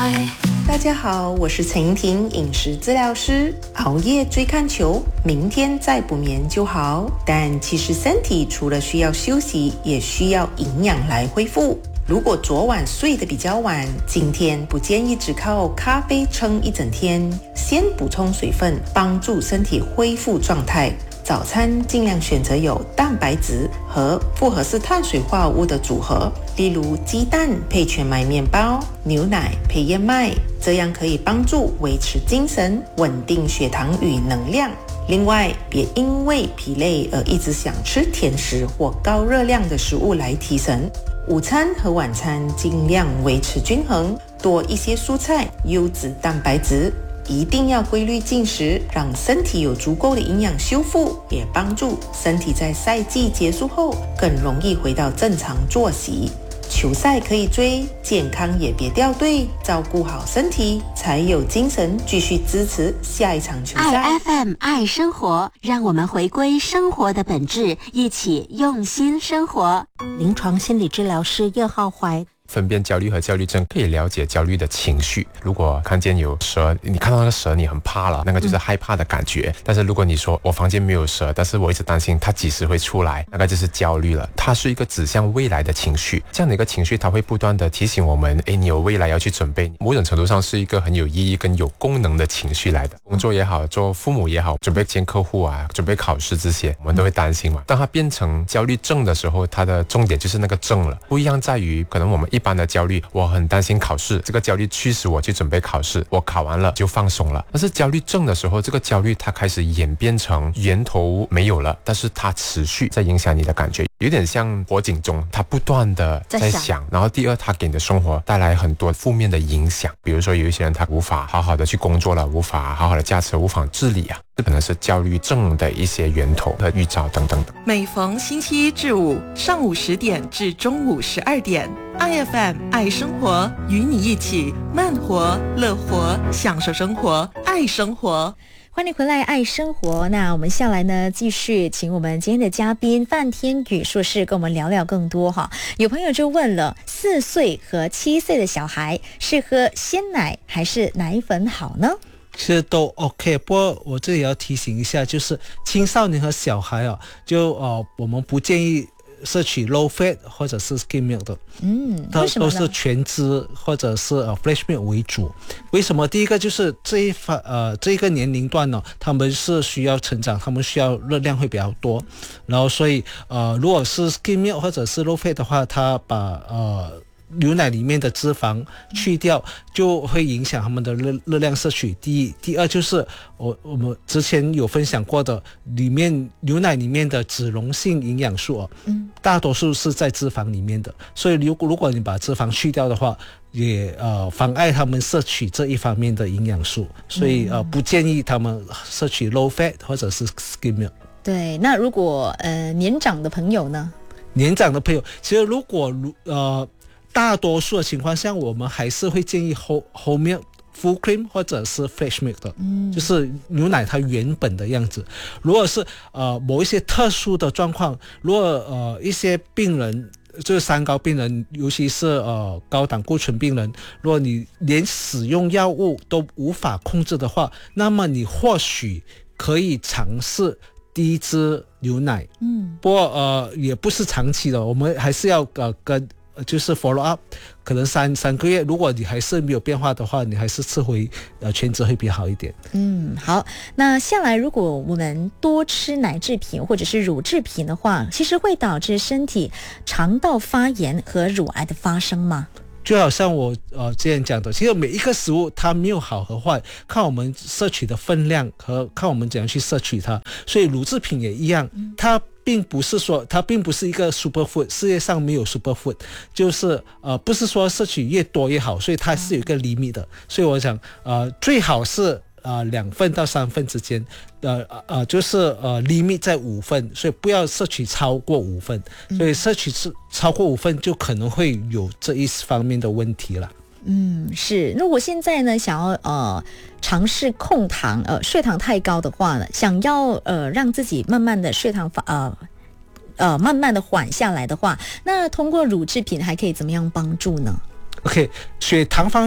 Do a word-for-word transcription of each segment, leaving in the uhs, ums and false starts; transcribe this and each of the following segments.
大家好，我是陈莹婷，饮食治疗师。熬夜追看球，明天再补眠就好。但其实身体除了需要休息，也需要营养来恢复。如果昨晚睡得比较晚，今天不建议只靠咖啡撑一整天，先补充水分，帮助身体恢复状态。早餐尽量选择有蛋白质和复合式碳水化合物的组合，例如鸡蛋配全麦面包，牛奶配燕麦，这样可以帮助维持精神，稳定血糖与能量。另外，别因为疲累而一直想吃甜食或高热量的食物来提神。午餐和晚餐尽量维持均衡，多一些蔬菜、优质蛋白质。一定要规律进食，让身体有足够的营养修复，也帮助身体在赛季结束后更容易回到正常作息。球赛可以追，健康也别掉队，照顾好身体，才有精神继续支持下一场球赛。 爱 F M 爱生活，让我们回归生活的本质，一起用心生活。 临床心理治疗师叶浩怀。 分辨焦虑和焦虑症，可以了解焦虑的情绪。如果看见有蛇，你看到那个蛇你很怕了，那个就是害怕的感觉、嗯、但是如果你说我房间没有蛇，但是我一直担心它几时会出来，那个就是焦虑了。它是一个指向未来的情绪，这样的一个情绪它会不断的提醒我们，诶，你有未来要去准备，某种程度上是一个很有意义跟有功能的情绪来的。工作也好，做父母也好，准备见客户啊，准备考试这些我们都会担心嘛。当它变成焦虑症的时候，它的重点就是那个症了。不一样在于可能我们一般的焦虑，我很担心考试，这个焦虑驱使我去准备考试，我考完了就放松了。但是焦虑症的时候，这个焦虑它开始演变成源头没有了，但是它持续在影响你的感觉，有点像火警钟，它不断的在响。然后第二，它给你的生活带来很多负面的影响，比如说有一些人他无法好好的去工作了，无法好好的驾车，无法自理啊，这可能是焦虑症的一些源头和预兆等等的。 每逢星期一至五上午十点至中午十二点，I F M 爱生活，与你一起慢活、乐活，享受生活，爱生活。 欢迎回来爱生活。那我们下来呢，继续请我们今天的嘉宾范天宇硕士跟我们聊聊更多哈。有朋友就问了，四岁和七岁的小孩是喝鲜奶还是奶粉好呢？ 其实都 OK， 不过我这里要提醒一下，就是青少年和小孩啊，就呃我们不建议摄取 low fat 或者是 skim milk 的， 嗯， 它为什么呢？ 都是全脂或者是呃 fresh milk 为主。为什么？第一个就是这一发呃这一个年龄段呢，他们是需要成长，他们需要热量会比较多，然后所以呃如果是 skim milk 或者是 low fat 的话，它把呃牛奶里面的脂肪去掉，就会影响他们的热热量摄取。第一，第二就是我我们之前有分享过的，里面牛奶里面的脂溶性营养素哦，嗯，大多数是在脂肪里面的，所以如果如果你把脂肪去掉的话，也呃妨碍他们摄取这一方面的营养素，所以呃不建议他们摄取 low fat 或者是 skim milk。 对，那如果呃年长的朋友呢？ 年长的朋友，其实如果呃。大多数的情况下，我们还是会建议 whole, whole milk, full cream 或者是 fresh milk 的，嗯，就是牛奶它原本的样子。如果是呃某一些特殊的状况，如果呃一些病人，就是三高病人，尤其是呃高胆固醇病人，如果你连使用药物都无法控制的话，那么你或许可以尝试低脂牛奶，嗯，不过呃也不是长期的，我们还是要呃跟。就是 follow up， 可能三三个月，如果你还是没有变化的话，你还是吃回呃全脂会比较好一点。 嗯，好。那下来，如果我们多吃奶制品或者是乳制品的话，其实会导致身体肠道发炎和乳癌的发生吗？ 就好像我呃之前讲的，其实每一个食物它没有好和坏，看我们摄取的分量和看我们怎样去摄取它。所以乳制品也一样，它并不是说它并不是一个 super food， 世界上没有 super food， 就是呃不是说摄取越多越好，所以它是有一个 limit 的。所以我想呃最好是呃两份到三份之间，呃呃就是呃 limit 在五份，所以不要摄取超过五份，所以摄取超过五份就可能会有这一方面的问题了。 嗯，是。如果现在呢，想要呃尝试控糖，呃血糖太高的话呢，想要呃让自己慢慢的血糖呃呃慢慢的缓下来的话，那通过乳制品还可以怎么样帮助呢？ OK， 血糖方面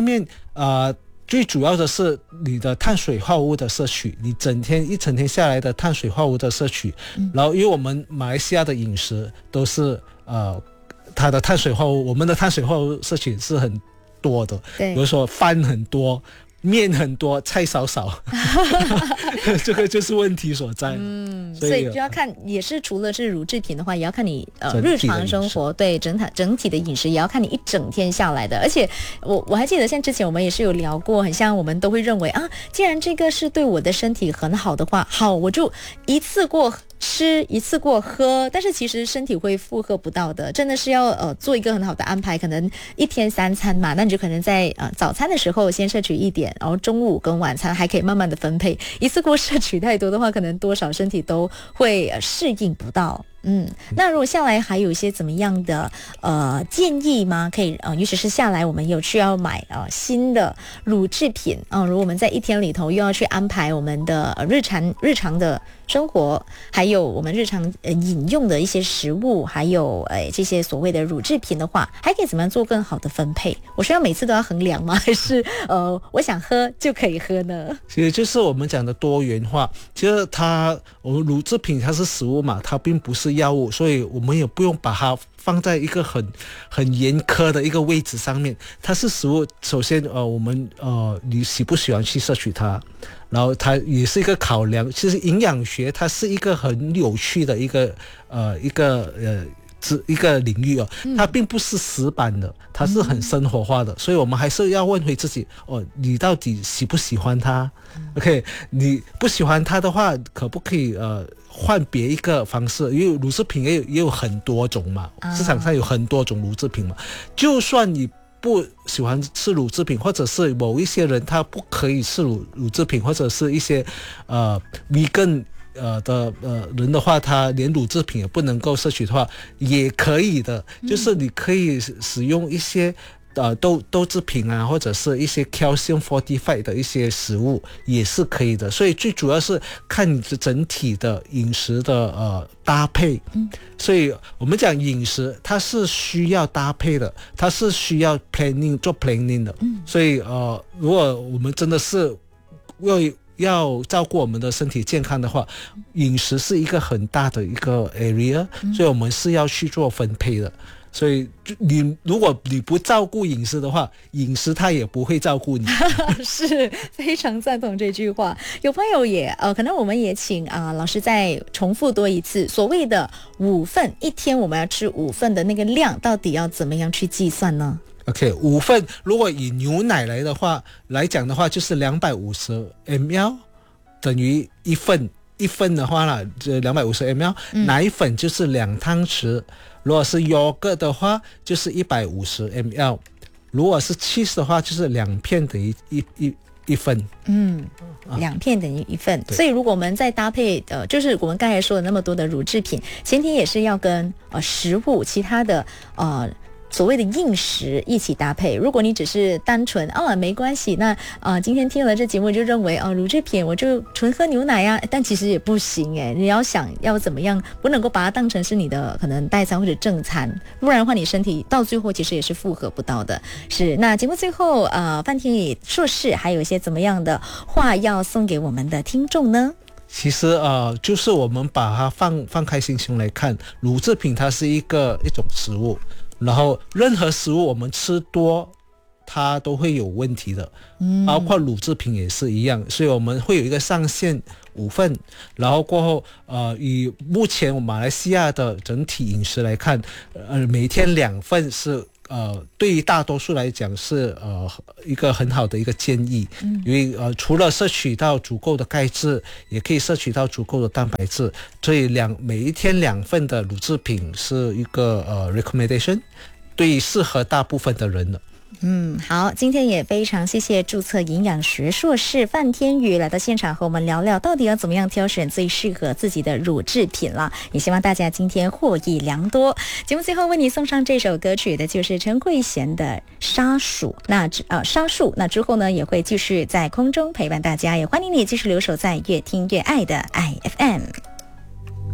呃。最主要的是你的碳水化合物的摄取，你整天一整天下来的碳水化合物的摄取，嗯、然后因为我们马来西亚的饮食都是呃，它的碳水化合物，我们的碳水化合物摄取是很多的，比如说饭很多。面很多，菜少少，这个就是问题所在。 嗯，所以就要看，也是除了是乳制品的话，也要看你呃日常生活对整体整体的饮食，也要看你一整天下来的。而且我我还记得，像之前我们也是有聊过，很像我们都会认为啊，既然这个是对我的身体很好的话，好，我就一次过吃一次过喝，但是其实身体会负荷不到的，真的是要呃做一个很好的安排，可能一天三餐嘛，那你就可能在呃早餐的时候先摄取一点，然后中午跟晚餐还可以慢慢的分配，一次过摄取太多的话，可能多少身体都会、呃、适应不到。嗯，那如果下来还有一些怎么样的呃建议吗？可以呃，尤其是下来我们有需要买呃新的乳制品啊、呃，如果我们在一天里头又要去安排我们的、呃、日常日常的生活，还有我们日常呃饮用的一些食物，还有呃这些所谓的乳制品的话，还可以怎么样做更好的分配？我需要每次都要衡量吗？还是呃我想喝就可以喝呢？ 其实就是我们讲的多元化。其实它我们乳制品它是食物嘛，它并不是药物，所以我们也不用把它放在一个很很严苛的一个位置上面。它是食物，首先呃我们呃你喜不喜欢去摄取它，然后它也是一个考量。其实营养学它是一个很有趣的一个呃一个呃一个领域哦，它并不是死板的，它是很生活化的，所以我们还是要问回自己哦，你到底喜不喜欢它 ？OK， 你不喜欢它的话，可不可以呃换别一个方式？因为乳制品也有也有很多种嘛，市场上有很多种乳制品嘛，就算你不喜欢吃乳制品，或者是某一些人他不可以吃乳乳制品，或者是一些呃 vegan 呃的呃人的话，他连乳制品也不能够摄取的话，也可以的，就是你可以使用一些呃豆豆制品啊，或者是一些 calcium fortified 的一些食物也是可以的。所以最主要是看你的整体的饮食的呃搭配。嗯，所以我们讲饮食它是需要搭配的，它是需要 planning 做 planning 的。嗯，所以呃如果我们真的是为要照顾我们的身体健康的话，饮食是一个很大的一个 area， 所以我们是要去做分配的。所以你如果你不照顾饮食的话，饮食它也不会照顾你。 是非常赞同这句话。有朋友也呃，可能我们也请啊、呃、老师再重复多一次，所谓的五份，一天我们要吃五份的那个量，到底要怎么样去计算呢 ？OK， 五份，如果以牛奶来的话来讲的话，就是两百五十 M L 等于一份，一份的话啦，这两百五十 M L，、嗯、奶粉就是两汤匙，如果是 yogurt 的话，就是一百五十 M L， 如果是 cheese 的话，就是两片等于一一一份。 嗯，两片等于一份。所以如果我们再搭配呃，就是我们刚才说的那么多的乳制品，前提也是要跟呃食物其他的呃。所谓的硬食一起搭配。如果你只是单纯啊没关系，那呃今天听了这节目就认为啊乳制品我就纯喝牛奶呀，但其实也不行诶，你要想要怎么样，不能够把它当成是你的可能代餐或者正餐，不然的话你身体到最后其实也是负荷不到的。是，那节目最后呃范天宇硕士还有一些怎么样的话要送给我们的听众呢？ 其实呃，就是我们把它放放开心胸来看，乳制品它是一个一种食物，然后任何食物我们吃多它都会有问题的，嗯，包括乳制品也是一样，所以我们会有一个上限五份，然后过后呃，以目前马来西亚的整体饮食来看，呃，每天两份是呃，对于大多数来讲是呃一个很好的一个建议，嗯，因为呃除了摄取到足够的钙质，也可以摄取到足够的蛋白质，所以两每一天两份的乳制品是一个呃 recommendation， 对于适合大部分的人的。 嗯，好，今天也非常谢谢注册营养学硕士范天宇来到现场和我们聊聊到底要怎么样挑选最适合自己的乳制品了，也希望大家今天获益良多。节目最后为你送上这首歌曲的就是陈慧娴的《沙树》，那呃沙树，那之后呢也会继续在空中陪伴大家，也欢迎你继续留守在越听越爱的爱 F M。